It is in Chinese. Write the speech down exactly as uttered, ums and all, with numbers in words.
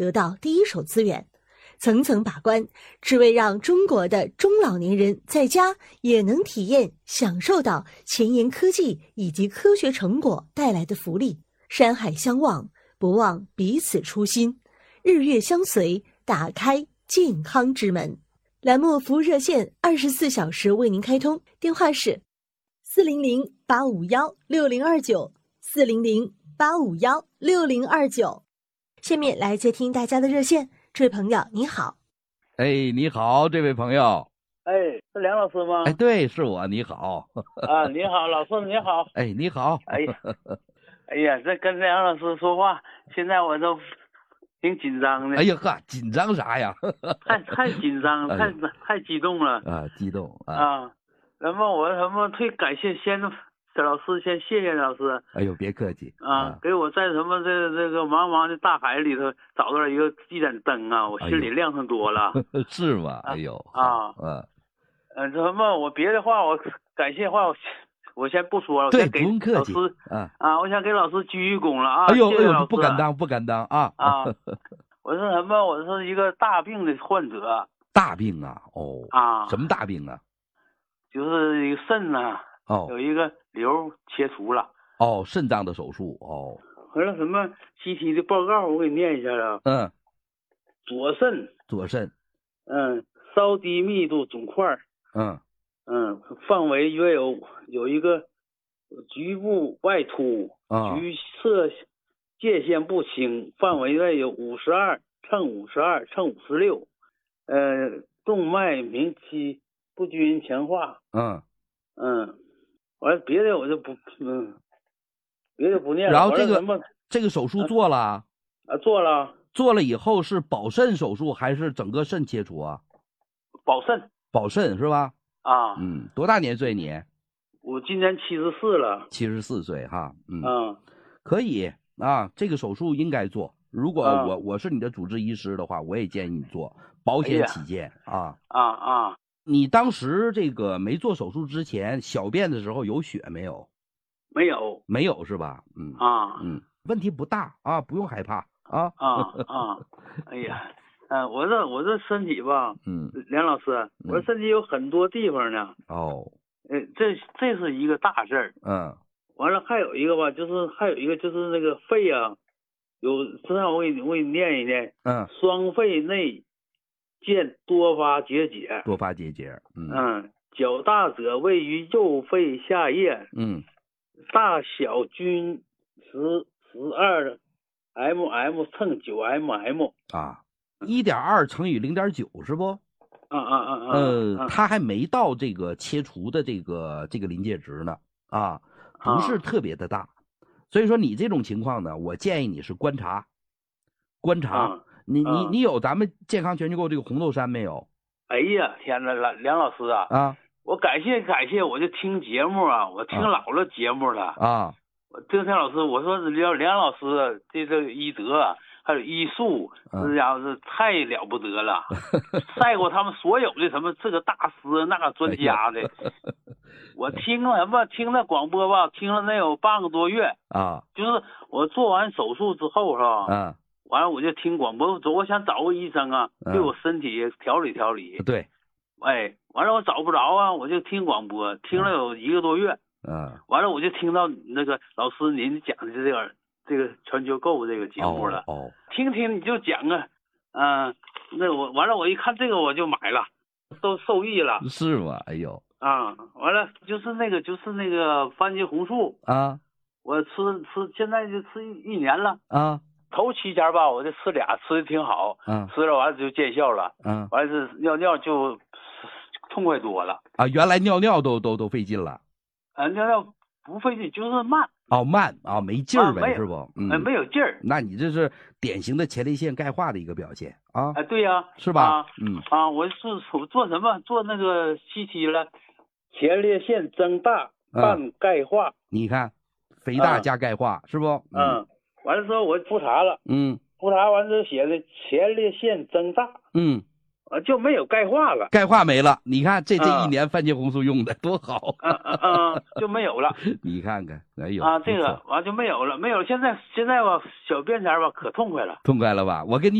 得到第一手资源，层层把关，只为让中国的中老年人在家也能体验享受到前沿科技以及科学成果带来的福利。山海相望，不忘彼此初心，日月相随，打开健康之门。栏目服务热线二十四小时为您开通，电话是四零零八五幺六零二九四零零八五幺六零二九。下面来接听大家的热线，这位朋友你好。 哎，你好，这位朋友。 哎，是梁老师吗？ 哎，对，是我。你好。 啊，你好，老师你好。 哎，你好。 哎呀，哎呀，这跟梁老师说话，现在我都挺紧张的。 哎呀呵，紧张啥呀？ 太太紧张，太、哎、太激动了啊，激动啊！ 啊，那么我什么最感谢先老师，先谢谢老师。 哎呦，别客气啊，啊给我在什么这这个茫茫的大海里头找到了一个一盏灯啊，我心里亮上多了。 哎、是吗？哎呦啊， 嗯， 呃，什么我别的话我感谢话我。我先不说了，我对， 先给不用客气。 老师啊啊，我想给老师鞠一躬了啊！ 哎呦谢谢老师， 哎呦，不敢当，不敢当啊！ 啊，我是什么？我是一个大病的患者。 大病啊？哦啊， 什么大病啊？ 就是一个肾呐、啊， 哦， 有一个瘤切除了。 哦，肾脏的手术哦。 完了什么 C T 的报告，我给你念一下啊。 嗯。 左肾。 左肾。 嗯，稍低密度肿块。 嗯。 嗯，范围约有有一个局部外凸， 啊、 局侧界限不清，范围内有五十二乘五十二乘五十六，呃，动脉鸣期不均强化。 嗯嗯，完了别的我就不嗯，别的不念了。 然后这个什么这个手术做了啊？ 啊，做了。 做了以后是保肾手术还是整个肾切除啊？ 保肾。 保肾是吧？ 啊， 嗯，多大年岁你？ 我今年七十四了。 七十四岁哈，嗯， 啊， 可以啊，这个手术应该做。如果我、 啊、 我是你的主治医师的话，我也建议你做，保险起见、 哎、 啊。 啊啊！ 你当时这个没做手术之前，小便的时候有血没有？ 没有， 没有是吧？嗯啊， 嗯，问题不大啊，不用害怕啊。 啊啊！哎呀。嗯、呃，我这我这身体吧， 嗯， 梁老师，我这身体有很多地方呢。 哦， 呃，这这是一个大事儿。 嗯， 完了还有一个吧，就是还有一个就是那个肺啊，有，这样我给你我给你念一念。 嗯， 双肺内见多发结节。 多发结节。嗯嗯，较大者位于右肺下叶。 嗯， 大小均十十二 mm 乘九 mm。 啊。一点二乘以零点九是不？ 啊啊啊啊！ 呃，他还没到这个切除的这个这个临界值呢，啊，不是特别的大，所以说你这种情况呢，我建议你是观察，观察。 啊、 你你你有咱们健康全球购这个红豆杉没有？ 哎呀，天哪，梁梁老师啊！ 啊， 我感谢感谢，我就听节目啊，我听老了节目了啊。 我这天老师，我说梁梁老师这这个医德。还有医术，这家伙是太了不得了，赛过他们所有的什么这个大师那个专家的。哎、我听了什么听那广播吧，听了能有半个多月啊。 就是我做完手术之后是吧？ 嗯。 完了我就听广播，我想找个医生啊， 嗯、 对我身体调理调理。 对。 哎，完了我找不着啊，我就听广播，听了有一个多月。 嗯。 完了我就听到那个老师您讲的这个。这个全球购这个节目了， 哦，哦听听你就讲啊，嗯、呃，那我完了，我一看这个我就买了，都受益了， 是吗？哎呦， 啊，完了就是那个就是那个番茄红素啊， 我吃吃现在就吃一一年了啊， 头七天吧，我就吃俩，吃的挺好， 嗯、啊， 吃了完了就见效了， 嗯、啊， 完了是尿尿就痛快多了啊，原来尿尿都都都费劲了， 啊，尿尿不费劲，就是慢。 哦，慢啊、哦，没劲儿呗，是不？ 嗯，没有劲儿。 那你这是典型的前列腺钙化的一个表现啊！ 哎，对呀、啊， 是吧？ 啊、 嗯啊，我是做什么？做那个 C T 了，前列腺增大伴钙化。 嗯、你看，肥大加钙化、啊、是不？ 嗯，完了之后我复查了， 嗯， 复查完之后写的前列腺增大， 嗯。 啊，就没有钙化了， 钙化没了。你看这这一年番茄红素用的多好， 嗯嗯嗯，就没有了。 你看看，哎呦啊，这个完就没有了，没有。现在现在吧，小便前吧可痛快了， 痛快了吧？我跟你。